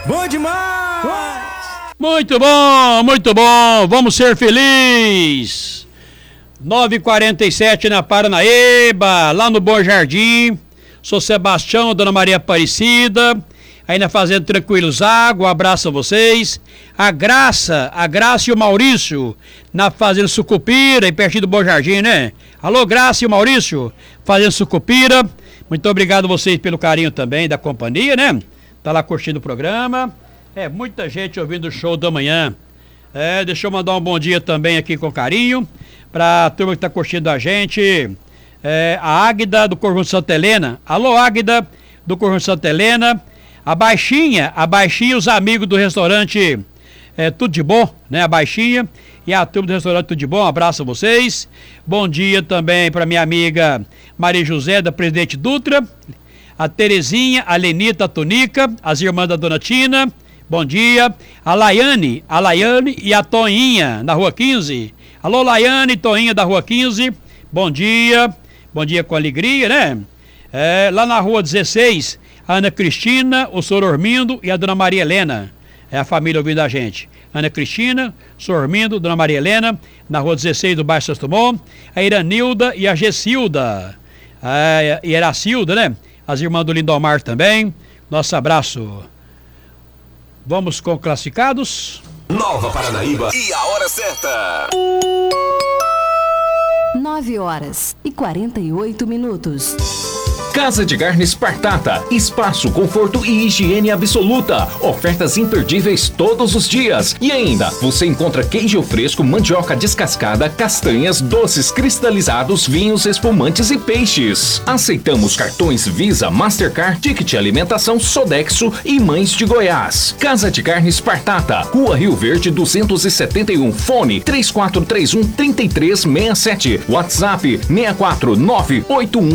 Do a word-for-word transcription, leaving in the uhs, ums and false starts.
Bom demais! Muito bom, muito bom. Vamos ser felizes. nove e quarenta e sete na Paranaíba, lá no Bom Jardim. Sou Sebastião, Dona Maria Aparecida. Aí na Fazenda Tranquilos Água, um abraço a vocês. A Graça, a Graça e o Maurício, na Fazenda Sucupira, aí pertinho do Bom Jardim, né? Alô, Graça e o Maurício, Fazenda Sucupira. Muito obrigado a vocês pelo carinho também da companhia, né? Tá lá curtindo o programa. É, muita gente ouvindo o show da manhã. É, deixa eu mandar um bom dia também aqui com carinho pra turma que tá curtindo a gente. É, a Águida do Conjunto Santa Helena. Alô, Águida do Conjunto Santa Helena. A Baixinha, a Baixinha e os amigos do restaurante é, Tudo de Bom, né? A Baixinha e a turma do restaurante Tudo de Bom, um abraço a vocês. Bom dia também para minha amiga Maria José, da Presidente Dutra. A Terezinha, a Lenita, a Tonica, as irmãs da Dona Tina. Bom dia. A Laiane, a Laiane e a Toinha, na Rua quinze. Alô, Laiane e Toinha, da Rua quinze. Bom dia. Bom dia com alegria, né? É, lá na Rua dezesseis, a Ana Cristina, o senhor Ormindo e a Dona Maria Helena. É a família ouvindo a gente. Ana Cristina, senhor Ormindo, Dona Maria Helena, na Rua dezesseis do bairro Santos Dumont. A Iranilda e a Gessilda. A Iracilda, né? As irmãs do Lindomar também. Nosso abraço. Vamos com classificados. Nova Paranaíba e a hora certa. nove horas e quarenta e oito minutos. Casa de Carnes Spartata, espaço, conforto e higiene absoluta. Ofertas imperdíveis todos os dias. E ainda, você encontra queijo fresco, mandioca descascada, castanhas, doces cristalizados, vinhos, espumantes e peixes. Aceitamos cartões Visa, Mastercard, Ticket Alimentação, Sodexo e Mães de Goiás. Casa de Carnes Spartata, Rua Rio Verde duzentos e setenta e um, fone três quatro três um, três três seis sete, WhatsApp seis quatro nove oito um